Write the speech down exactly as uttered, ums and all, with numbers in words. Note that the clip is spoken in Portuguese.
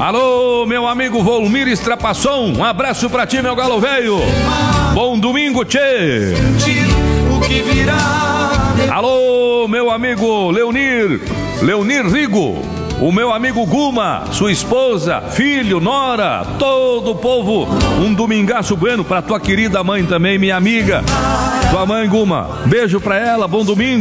Alô, meu amigo Volmir Estrapasson, um abraço pra ti, meu galo velho. Bom domingo, tchê. Alô, meu amigo Leonir, Leonir Rigo, o meu amigo Guma, sua esposa, filho, nora, todo o povo, um domingaço bueno pra tua querida mãe também, minha amiga, tua mãe Guma, beijo pra ela, bom domingo.